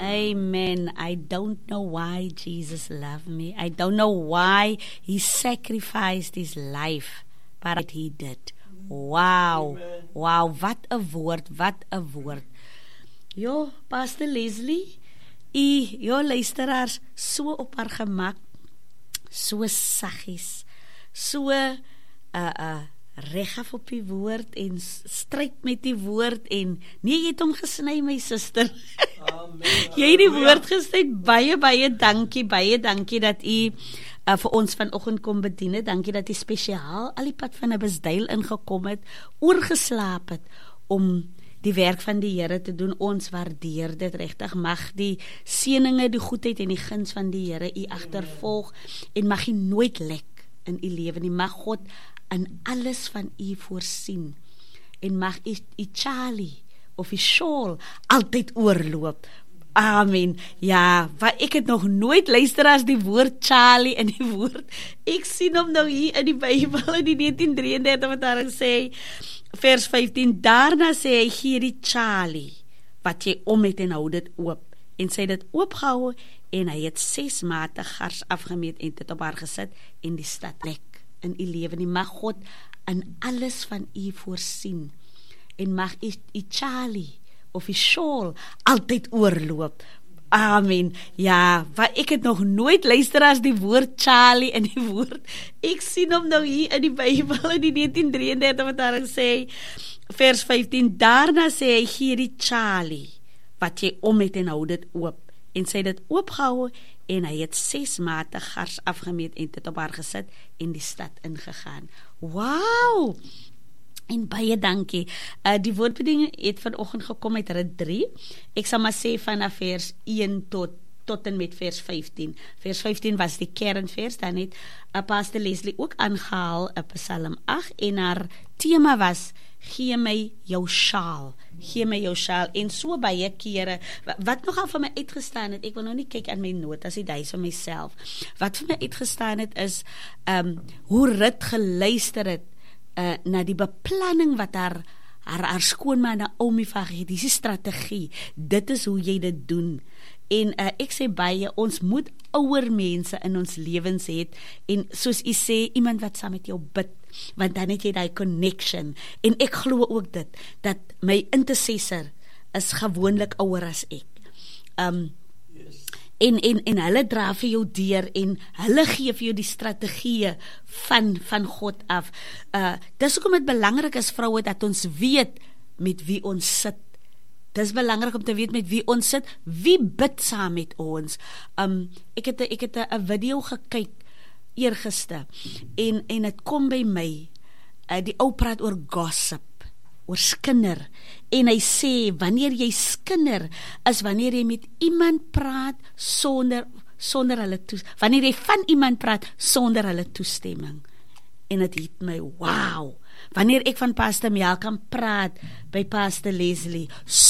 Amen. I don't know why Jesus loved me. I don't know why he sacrificed his life, but he did. Wow. Amen. Wow, wat 'n woord, wat 'n woord. Jo, Pastor Leslie, luisteraars, so op haar gemak, so saggies, so regaf op die woord en stryd met die woord en nee, jy het hom gesny, my suster. Amen. Jy het die woord gesny, baie dankie dat u vir ons vanoggend kom bedien het. Dankie dat u spesiaal al die pad van 'n Abbotsdale ingekom het, oorgeslaap het om die werk van die Here te doen. Ons waardeer dit regtig. Mag die seëninge, die goedheid en die guns van die Here u agtervolg en mag u nooit lek in u lewe nie. Mag God in alles van u voorsien en mag u Charlie of u Shawl altyd oorloop. Amen. Ja, wat ek het nog nooit luister as die woord Charlie in die woord. Ek sien hom nou hier in die Bybel in die 1933 wat daar sê, vers 15, daarna sê hy, gee die Charlie wat jy om het en hou dit oop. En sy het dit oopgehou en hy het 6 mate gars afgemeet en dit op haar gesit en die stad lek in u lewe nie. Mag God in alles van u voorsien en mag u Charlie of u Shawl altyd oorloop. Amen. Ja, wat ek het nog nooit luister as die woord Charlie in die woord. Ek sien hom nou hier in die Bybel in die 1933 wat daar sê, vers 15, daarna sê hy, gee die Charlie wat jy om het en hou dit oop. En sy het dit oopgehou en hy het 6 mate gars afgemeet en dit op haar gesit en die stad ingegaan. Wow! En baie dankie. Die woordbediening het vanoggend gekom uit Rit 3. Ek sal maar sê vanaf vers 1 tot en met vers 15. Vers 15 was die kernvers, dan het Pastor Leslie ook aangehaal op Psalm 8 en haar tema was, gee my jou sjaal, gee my jou sjaal, en so baie kere, wat nogal vir my uitgestaan het, ek wil nou nie kyk aan my notas, die duis van myself, wat vir my uitgestaan het is, hoe Rit geluister het, na die beplanning wat haar skoonma Naomi van het, die strategie, dit is hoe jy dit doen, en ek sê baie, ons moet ouer mense in ons lewens het, en soos jy sê, iemand wat saam met jou bid, want dan het jy die connection, en ek glo ook dit, dat my intercessor is gewoonlik ouer as ek, en hulle dra vir jou deur, en hulle gee vir jou die strategieë van God af. Dis hoekom dit belangrik is, vroue, dat ons weet met wie ons sit. Dis belangrik om te weet met wie ons sit, wie bid saam met ons. Ek het 'n video gekyk eergister, en het kom by my, die ou praat oor gossip, oor skinder, en hy sê, wanneer jy skinder, is wanneer jy met iemand praat, sonder hulle wanneer jy van iemand praat, sonder hulle toestemming, en het het my, wow, wanneer ek van Pastor Mel kan praat, by Pastor Leslie,